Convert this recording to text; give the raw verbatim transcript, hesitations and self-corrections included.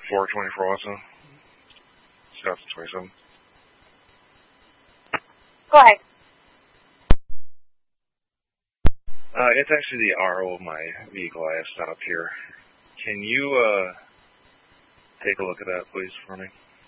four twenty-four Watson. South twenty-seven. Go ahead. Uh, it's actually the R O of my vehicle I have stopped here. Can you, uh, take a look at that, please, for me?